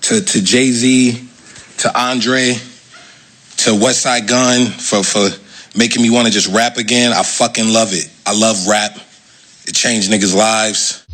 to Jay-Z, to Andre, to Westside Gunn for making me want to just rap again. I fucking love it. I love rap. It changed niggas' lives.